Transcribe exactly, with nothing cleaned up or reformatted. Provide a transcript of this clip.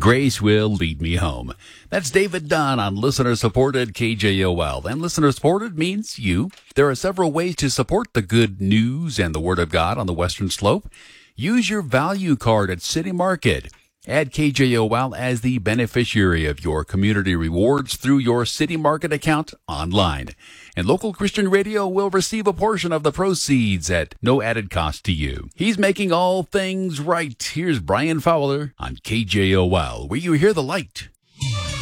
Grace will lead me home. That's David Dunn on listener-supported K J O L. And listener-supported means you. There are several ways to support the good news and the Word of God on the Western Slope. Use your value card at City Market. Add K J O L as the beneficiary of your community rewards through your City Market account online. And local Christian radio will receive a portion of the proceeds at no added cost to you. He's making all things right. Here's Brian Fowler on K J O L, where you hear the light.